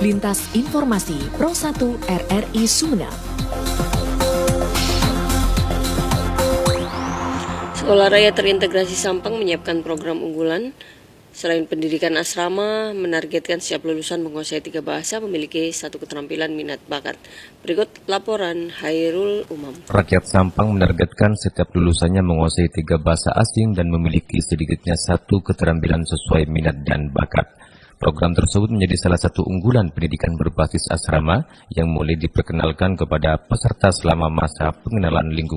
Lintas Informasi Pro 1 RRI Sumeneb. Sekolah Raya Terintegrasi Sampang menyiapkan program unggulan. Selain pendidikan asrama, menargetkan setiap lulusan menguasai 3 bahasa, memiliki 1 keterampilan minat bakat. Berikut laporan Hairul Umam. Rakyat Sampang menargetkan setiap lulusannya menguasai 3 bahasa asing dan memiliki sedikitnya 1 keterampilan sesuai minat dan bakat. Program tersebut menjadi salah satu unggulan pendidikan berbasis asrama yang mulai diperkenalkan kepada peserta selama masa pengenalan lingkungan